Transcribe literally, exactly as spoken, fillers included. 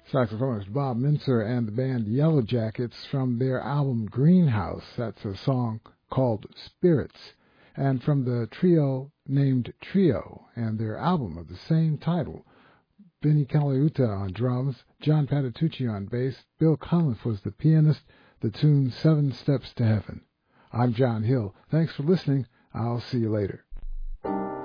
Saxophonist Bob Mintzer and the band Yellow Jackets from their album Greenhouse. That's a song called Spirits. And from the trio named Trio and their album of the same title, Benny Colaiuta on drums, John Patitucci on bass, Bill Cunliffe was the pianist, the tune Seven Steps to Heaven. I'm John Hill. Thanks for listening. I'll see you later.